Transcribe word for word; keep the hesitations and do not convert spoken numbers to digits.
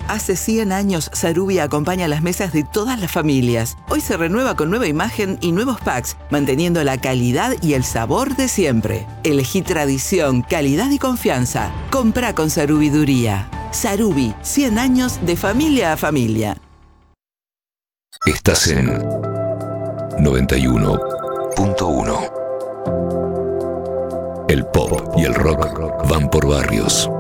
Hace cien años, Sarubi acompaña las mesas de todas las familias. Hoy se renueva con nueva imagen y nuevos packs, manteniendo la calidad y el sabor de siempre. Elegí tradición, calidad y confianza. Comprá con Sarubiduría. Sarubi, cien años de familia a familia. Estás en noventa y uno punto uno. El pop y el rock van por barrios.